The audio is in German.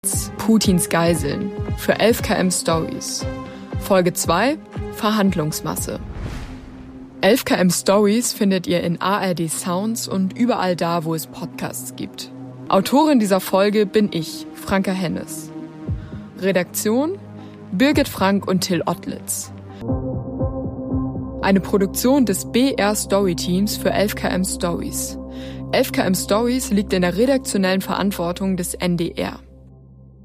Putins Geiseln für 11KM Stories. Folge 2: Verhandlungsmasse. 11KM Stories findet ihr in ARD Sounds und überall da, wo es Podcasts gibt. Autorin dieser Folge bin ich, Franka Hennes. Redaktion: Birgit Frank und Till Ottlitz. Eine Produktion des BR Story Teams für 11KM Stories. 11KM Stories liegt in der redaktionellen Verantwortung des NDR.